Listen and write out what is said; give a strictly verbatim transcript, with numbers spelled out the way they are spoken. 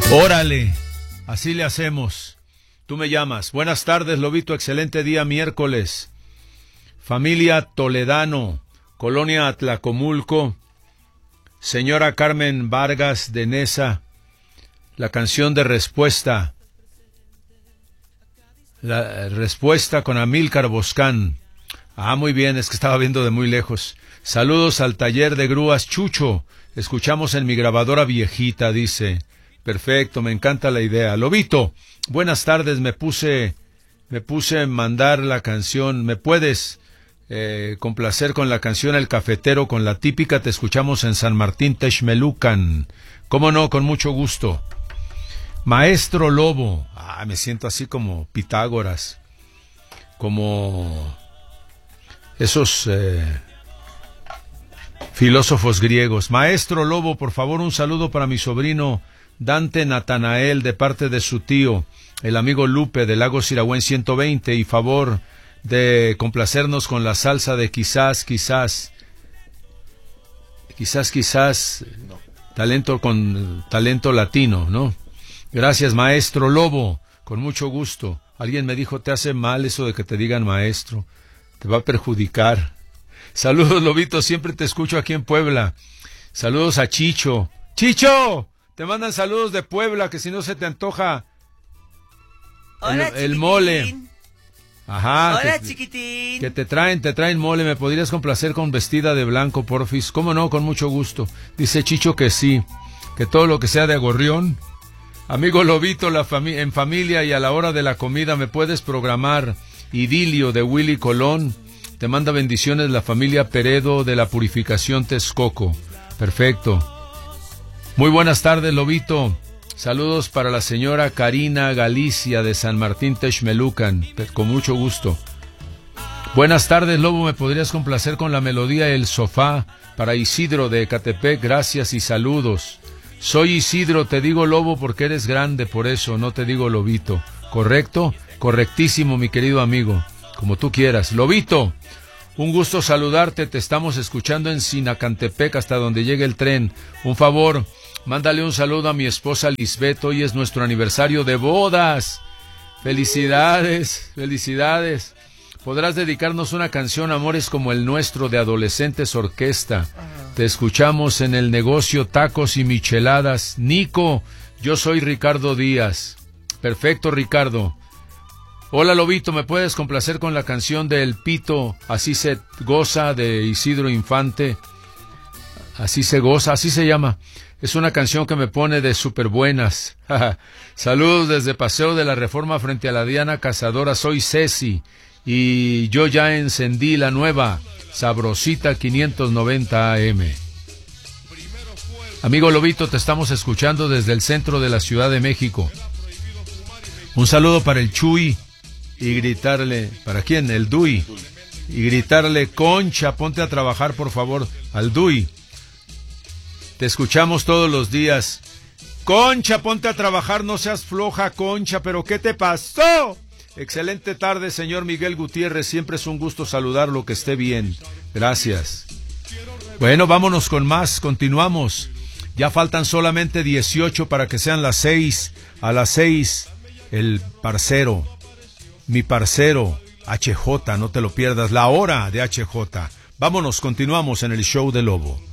Órale, así le hacemos. Tú me llamas. Buenas tardes, Lobito, excelente día miércoles. Familia Toledano, Colonia Atlacomulco, señora Carmen Vargas de Nesa, la canción de respuesta. La respuesta con Amílcar Boscán. Ah, muy bien, es que estaba viendo de muy lejos. Saludos al taller de grúas Chucho. Escuchamos en mi grabadora viejita, dice. Perfecto, me encanta la idea. Lobito, buenas tardes, me puse, me puse a mandar la canción. ¿Me puedes eh, complacer con la canción El Cafetero, con la típica? Te escuchamos en San Martín Texmelucan. ¿Cómo no? Con mucho gusto. Maestro Lobo. Ah, me siento así como Pitágoras, como esos eh, filósofos griegos. Maestro Lobo, por favor, un saludo para mi sobrino Dante Natanael, de parte de su tío, el amigo Lupe, de Lago Siragüen ciento veinte, y favor de complacernos con la salsa de quizás, quizás, quizás, quizás, talento con talento latino, ¿no? Gracias, Maestro Lobo, con mucho gusto. Alguien me dijo, te hace mal eso de que te digan maestro, te va a perjudicar. Saludos, Lobito, siempre te escucho aquí en Puebla. Saludos a Chicho. ¡Chicho! Te mandan saludos de Puebla, que si no se te antoja Hola, el, el mole. Ajá. Hola, que, chiquitín. Que te traen, te traen mole. ¿Me podrías complacer con vestida de blanco, porfis? ¿Cómo no? Con mucho gusto. Dice Chicho que sí, que todo lo que sea de Agorrión. Amigo Lobito, la fami- en familia y a la hora de la comida, ¿me puedes programar Idilio de Willy Colón? Te manda bendiciones la familia Peredo de la Purificación Texcoco. Perfecto. Muy buenas tardes, Lobito. Saludos para la señora Karina Galicia de San Martín Texmelucan. Con mucho gusto. Buenas tardes, Lobo. ¿Me podrías complacer con la melodía El Sofá para Isidro de Ecatepec? Gracias y saludos. Soy Isidro, te digo Lobo porque eres grande, por eso no te digo Lobito. ¿Correcto? Correctísimo, mi querido amigo. Como tú quieras. Lobito, un gusto saludarte. Te estamos escuchando en Sinacantepec hasta donde llegue el tren. Un favor, mándale un saludo a mi esposa Lisbeth. Hoy es nuestro aniversario de bodas. Felicidades, felicidades. Podrás dedicarnos una canción, Amores como el nuestro, de Adolescentes Orquesta. Te escuchamos en el negocio Tacos y Micheladas. Nico, yo soy Ricardo Díaz. Perfecto, Ricardo. Hola, Lobito, ¿me puedes complacer con la canción de El Pito, Así se goza, de Isidro Infante? Así se goza, así se llama. Es una canción que me pone de súper buenas. Saludos desde Paseo de la Reforma frente a la Diana Cazadora. Soy Ceci y yo ya encendí la nueva Sabrosita quinientos noventa A M. Amigo Lobito, te estamos escuchando desde el centro de la Ciudad de México. Un saludo para el Chuy y gritarle, ¿para quién? El Dui. Y gritarle, Concha, ponte a trabajar por favor, al Dui. Te escuchamos todos los días. Concha, ponte a trabajar, no seas floja, Concha, pero ¿qué te pasó? Excelente tarde, señor Miguel Gutiérrez, siempre es un gusto saludarlo, que esté bien. Gracias. Bueno, vámonos con más, continuamos. Ya faltan solamente dieciocho para que sean las seis. A las seis, el parcero, mi parcero, H J, no te lo pierdas, la hora de H J. Vámonos, continuamos en el show de Lobo.